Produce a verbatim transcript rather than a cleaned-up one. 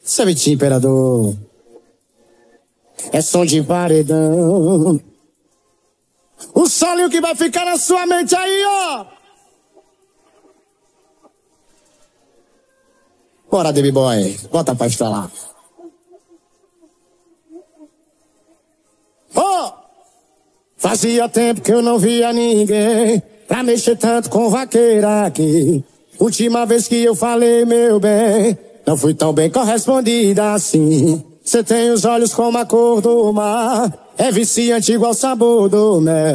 Sabitinho, imperador. É som de paredão. O solinho que vai ficar na sua mente aí, ó. Bora, Baby Boy. Bota pra instalar. Oh! Fazia tempo que eu não via ninguém pra mexer tanto com vaqueira aqui. Última vez que eu falei, meu bem, não fui tão bem correspondida assim. Cê tem os olhos como a cor do mar, é viciante igual o sabor do mel.